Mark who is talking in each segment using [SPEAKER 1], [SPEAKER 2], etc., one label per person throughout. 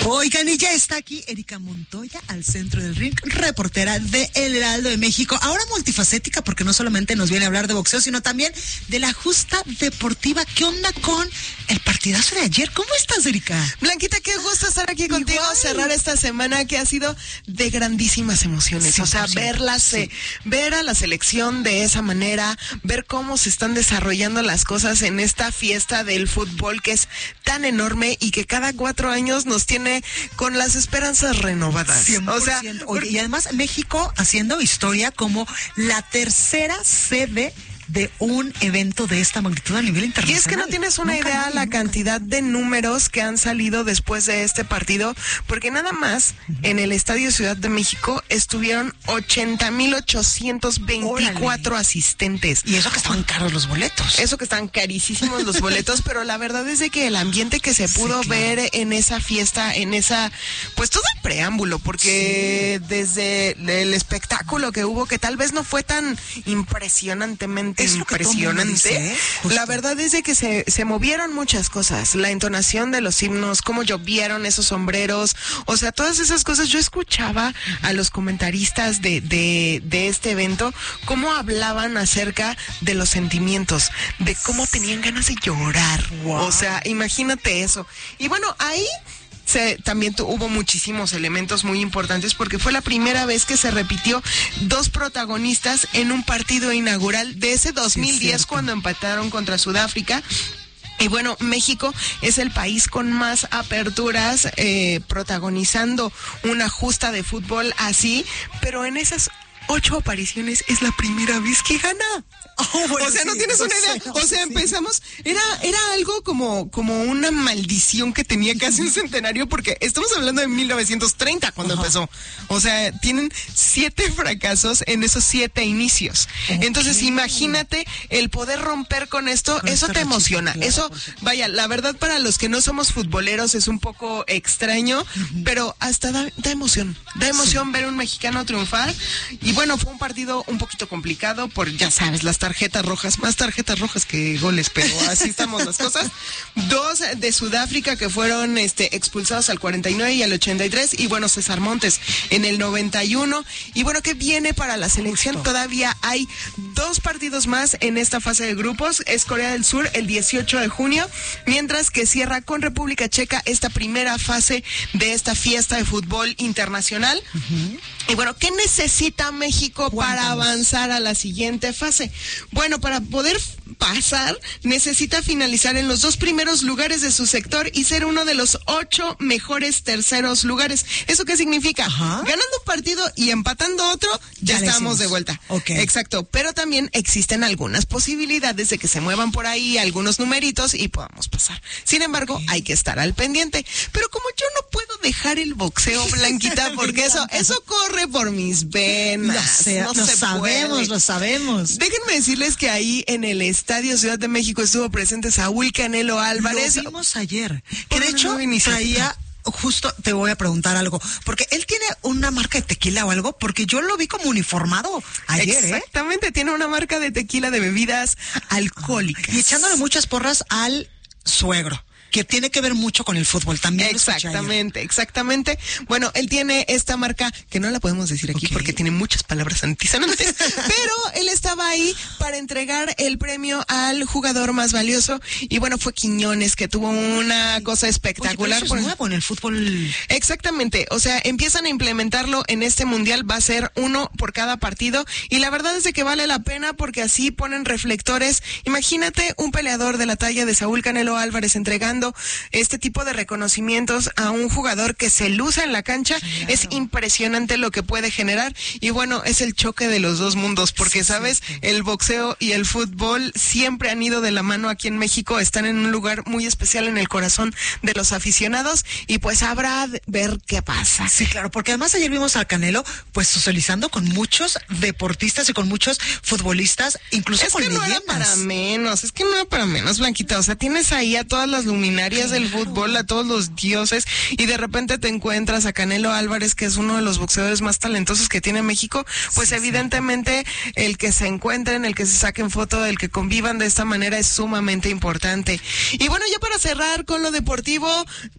[SPEAKER 1] Oigan, y ya está aquí Erika Montoya al centro del ring, reportera de El Heraldo de México, ahora multifacética porque no solamente nos viene a hablar de boxeo, sino también de la justa deportiva. ¿Qué onda con el partidazo de ayer? ¿Cómo estás, Erika?
[SPEAKER 2] Blanquita, qué gusto estar aquí contigo, cerrar esta semana que ha sido de grandísimas emociones. 100%. O sea, ver a la selección de esa manera, ver cómo se están desarrollando las cosas en esta fiesta del fútbol que es tan enorme y que cada 4 años nos tiene con las esperanzas renovadas.
[SPEAKER 1] 100%. O sea, oye, y además México haciendo historia como la tercera sede de un evento de esta magnitud a nivel internacional.
[SPEAKER 2] Y es que no tienes una idea la cantidad de números que han salido después de este partido, porque nada más en el Estadio Ciudad de México estuvieron 80,824 asistentes.
[SPEAKER 1] Y eso que estaban caros los boletos.
[SPEAKER 2] Eso que están carísimos los boletos, pero la verdad es de que el ambiente que se pudo ver en esa fiesta, en esa, pues todo el preámbulo, porque desde el espectáculo que hubo, que tal vez no fue tan impresionantemente impresionante. La verdad es de que se movieron muchas cosas, la entonación de los himnos, cómo llovieron esos sombreros, o sea, todas esas cosas. Yo escuchaba a los comentaristas de este evento cómo hablaban acerca de los sentimientos, de cómo tenían ganas de llorar. Wow. O sea, imagínate eso. Y bueno, ahí también hubo muchísimos elementos muy importantes porque fue la primera vez que se repitió 2 protagonistas en un partido inaugural de ese 2010 cuando empataron contra Sudáfrica. Y bueno, México es el país con más aperturas protagonizando una justa de fútbol así, pero en esas 8 apariciones es la primera vez que gana. Oh, bueno, o sea, no tienes una idea. O sea, empezamos, era algo como una maldición que tenía casi un centenario, porque estamos hablando de 1930 cuando empezó. O sea, tienen 7 fracasos en esos 7 inicios. Okay. Entonces, imagínate el poder romper con esto, eso te emociona. Claro, eso, vaya, la verdad para los que no somos futboleros es un poco extraño, pero hasta da emoción. Da emoción ver un mexicano triunfar. Y bueno, fue un partido un poquito complicado por, ya sabes, las tarjetas rojas, más tarjetas rojas que goles, pero así estamos las cosas. 2 de Sudáfrica que fueron expulsados al 49 y al 83, y bueno, César Montes en el 91. Y bueno, ¿qué viene para la selección? Justo. Todavía hay 2 partidos más en esta fase de grupos. Es Corea del Sur el 18 de junio, mientras que cierra con República Checa esta primera fase de esta fiesta de fútbol internacional. Y bueno, ¿qué necesita México para avanzar a la siguiente fase? Bueno, para poder pasar, necesita finalizar en los 2 primeros lugares de su sector y ser uno de los 8 mejores terceros lugares. ¿Eso qué significa? Ganando un partido y empatando otro, ya estamos de vuelta. Okay. Exacto, pero también existen algunas posibilidades de que se muevan por ahí algunos numeritos y podamos pasar. Sin embargo, hay que estar al pendiente. Pero como yo no puedo dejar el boxeo, Blanquita, porque eso corre por mis venas.
[SPEAKER 1] Lo sabemos.
[SPEAKER 2] Déjenme decirles que ahí en el Estadio Ciudad de México estuvo presente Saúl Canelo Álvarez.
[SPEAKER 1] Lo vimos ayer. Que de hecho traía, justo te voy a preguntar algo, porque él tiene una marca de tequila o algo, porque yo lo vi como uniformado ayer.
[SPEAKER 2] Exactamente, tiene una marca de tequila de bebidas alcohólicas.
[SPEAKER 1] Y echándole muchas porras al suegro, que tiene que ver mucho con el fútbol también.
[SPEAKER 2] Exactamente. Bueno, él tiene esta marca que no la podemos decir aquí porque tiene muchas palabras antisonantes, pero él estaba ahí para entregar el premio al jugador más valioso y bueno, fue Quiñones, que tuvo una cosa espectacular.
[SPEAKER 1] Oye, pero eso es nuevo en el fútbol.
[SPEAKER 2] Exactamente, o sea, empiezan a implementarlo en este mundial, va a ser 1 por cada partido y la verdad es de que vale la pena porque así ponen reflectores. Imagínate un peleador de la talla de Saúl Canelo Álvarez entregando este tipo de reconocimientos a un jugador que se luce en la cancha. Claro. Es impresionante lo que puede generar y bueno, es el choque de los 2 mundos porque sabes, el boxeo y el fútbol siempre han ido de la mano aquí en México, están en un lugar muy especial en el corazón de los aficionados y pues habrá de ver qué pasa.
[SPEAKER 1] Sí, claro, porque además ayer vimos al Canelo pues socializando con muchos deportistas y con muchos futbolistas, incluso con leyendas.
[SPEAKER 2] Es que no era para menos, Blanquita, o sea, tienes ahí a todas las luminarias del fútbol, a todos los dioses, y de repente te encuentras a Canelo Álvarez, que es uno de los boxeadores más talentosos que tiene México, pues evidentemente el que se encuentren, el que se saquen foto, el que convivan de esta manera es sumamente importante. Y bueno, ya para cerrar con lo deportivo,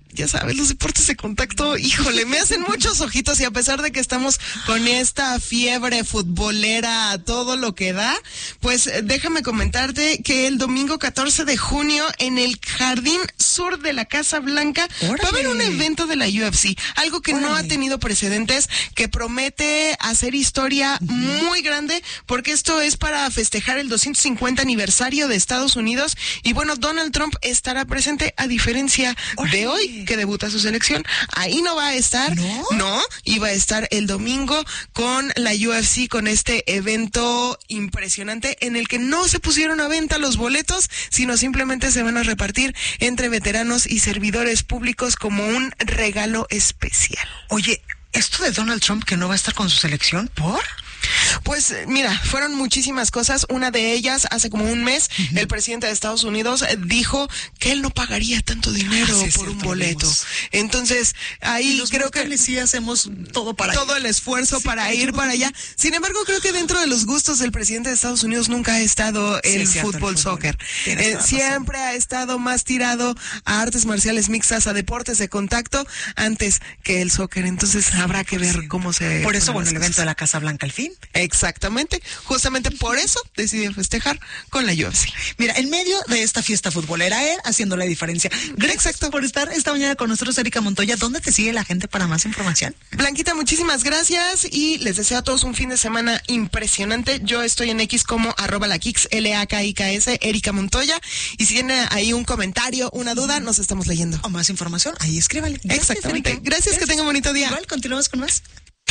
[SPEAKER 2] ya sabes, los deportes de contacto, híjole, me hacen muchos ojitos, y a pesar de que estamos con esta fiebre futbolera a todo lo que da, pues déjame comentarte que el domingo 14 de junio en el Jardín Sur de la Casa Blanca va a haber un evento de la UFC, algo que no ha tenido precedentes, que promete hacer historia muy grande, porque esto es para festejar el 250 aniversario de Estados Unidos, y bueno, Donald Trump estará presente, a diferencia de hoy, que debuta su selección. Ahí no va a estar, no, iba a estar el domingo con la UFC, con este evento impresionante en el que no se pusieron a venta los boletos, sino simplemente se van a repartir entre veteranos y servidores públicos como un regalo especial.
[SPEAKER 1] Oye, esto de Donald Trump que no va a estar con su selección, ¿por?
[SPEAKER 2] Pues mira, fueron muchísimas cosas. Una de ellas, hace como un mes, el presidente de Estados Unidos dijo que él no pagaría tanto dinero por un boleto. Entonces, ahí creo que
[SPEAKER 1] sí hacemos todo
[SPEAKER 2] el esfuerzo para ir para allá. Sin embargo, creo que dentro de los gustos del presidente de Estados Unidos nunca ha estado el fútbol, soccer. Siempre ha estado más tirado a artes marciales mixtas, a deportes de contacto, antes que el soccer. Entonces, habrá que ver cómo se...
[SPEAKER 1] Por eso, bueno, el evento de la Casa Blanca al fin.
[SPEAKER 2] Exactamente, justamente por eso decidí festejar con la UFC.
[SPEAKER 1] Mira, en medio de esta fiesta futbolera, haciendo la diferencia. Gracias por estar esta mañana con nosotros, Erika Montoya. ¿Dónde te sigue la gente para más información?
[SPEAKER 2] Blanquita, muchísimas gracias y les deseo a todos un fin de semana impresionante. Yo estoy en X como @lakix, LAKIKS, Erika Montoya, y si tienen ahí un comentario, una duda, nos estamos leyendo.
[SPEAKER 1] O más información, ahí escríbale.
[SPEAKER 2] Exactamente. Gracias, que tengan bonito día.
[SPEAKER 1] Igual, continuamos con más.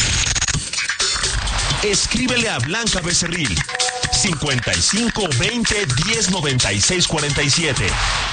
[SPEAKER 3] Escríbele a Blanca Becerril 55 20 10 96 47.